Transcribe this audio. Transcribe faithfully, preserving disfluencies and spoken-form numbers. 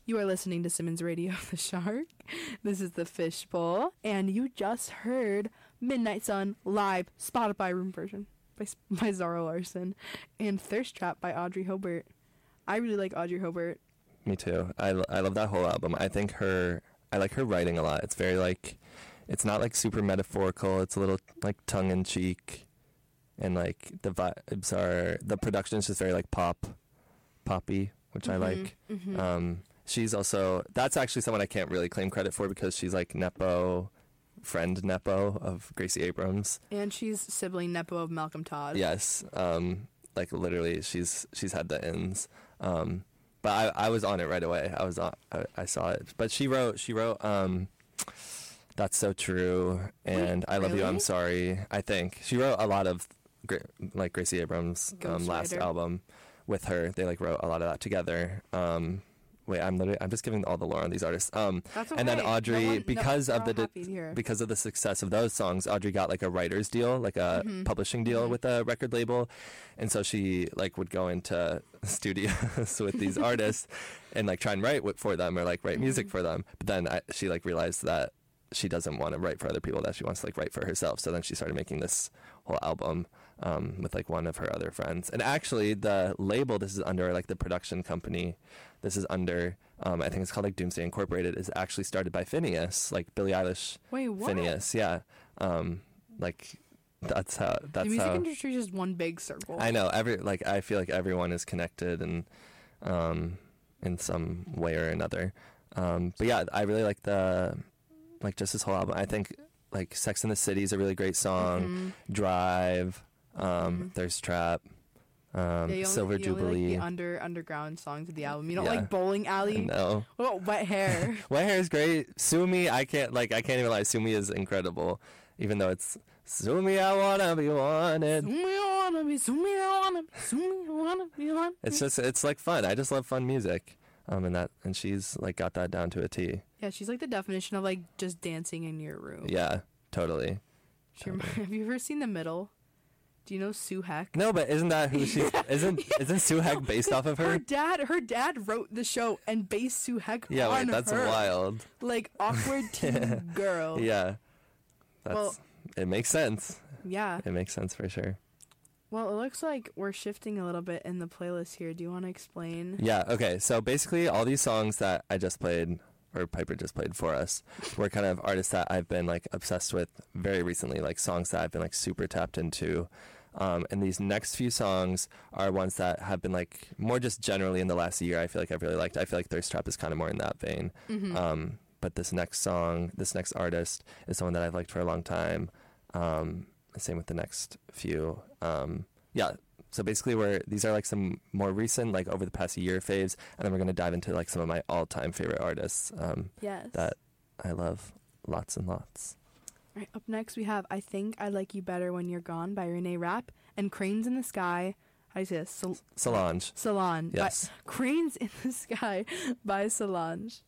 You are listening to Simmons Radio, The Shark. This is the Fishbowl, and you just heard Midnight Sun live Spotify room version by by Zara Larsson, and Thirst Trap by Audrey Hobart. I really like Audrey Hobart. Me too. I, I love that whole album. I think her, I like her writing a lot. It's very like, it's not like super metaphorical. It's a little like tongue in cheek, and like the vibes are, the production is just very like pop, poppy, which mm-hmm, I like. Mm-hmm. Um, she's also, that's actually someone I can't really claim credit for because she's like Nepo, friend Nepo of Gracie Abrams. And she's sibling Nepo of Malcolm Todd. Yes. Um, like literally she's, she's had the ins. Um, but I, I was on it right away. I was on, I, I saw it, but she wrote, she wrote, um, That's So True. And Wait, I Love really? You, I'm Sorry. I think she wrote a lot of like Gracie Abrams, um, last album with her. They like wrote a lot of that together. Um, Wait, I'm literally, I'm just giving all the lore on these artists. Um, That's okay. And then Audrey, no one, because no, of the di- because of the success of those songs, Audrey got like a writer's deal, like a mm-hmm. publishing deal mm-hmm. with a record label, and so she like would go into studios with these artists and like try and write for them or like write mm-hmm. music for them. But then I, she like realized that she doesn't want to write for other people; that she wants to like write for herself. So then she started making this whole album um, with like one of her other friends. And actually, the label this is under, like the production company this is under, um, I think it's called like Doomsday Incorporated, is actually started by Phineas, like Billie Eilish. Wait, what? Phineas, yeah. Um, like that's how. That's the music how, industry is just one big circle. I know. Every like I feel like everyone is connected and um, in some way or another. Um, but yeah, I really like the like just this whole album. I think like Sex and the City is a really great song. Mm-hmm. Drive, um, mm-hmm. Thirst Trap. Um, yeah, Silver only, Jubilee. Only like the under underground songs of the album. You don't yeah. like Bowling Alley? No. What about Wet Hair? Wet Hair is great. Sue Me, I can't like I can't even lie. Sue Me is incredible, even though it's Sue Me, I wanna be wanted. Sue me, I wanna be. Sue me, I wanna be. Sue me, I wanna be wanted. It's just it's like fun. I just love fun music. Um, and that and she's like got that down to a T. Yeah, she's like the definition of like just dancing in your room. Yeah, totally. She totally. Rem- have you ever seen The Middle? Do you know Sue Heck? No, but isn't that who she isn't? Isn't Sue Heck based off of her? Her dad, her dad wrote the show and based Sue Heck yeah, on wait, that's her. wild. Like awkward teen girl. Yeah, that's well, it makes sense. Yeah, it makes sense for sure. Well, it looks like we're shifting a little bit in the playlist here. Do you want to explain? Yeah. Okay. So basically, all these songs that I just played, or Piper just played for us, were kind of artists that I've been like obsessed with very recently, like songs that I've been like super tapped into. Um, and these next few songs are ones that have been like more just generally in the last year. I feel like I've really liked. I feel like Thirst Trap is kind of more in that vein. Mm-hmm. Um, but this next song, this next artist is someone that I've liked for a long time. Um, same with the next few. Um, yeah. So basically, we're these are like some more recent, like over the past year faves, and then we're gonna dive into like some of my all-time favorite artists. Um, yes. That I love lots and lots. All right, up next we have I Think I Like You Better When You're Gone by Renee Rapp and Cranes in the Sky. How do you say this? Sol- Solange. Solange. Yes. By, Cranes in the Sky by Solange.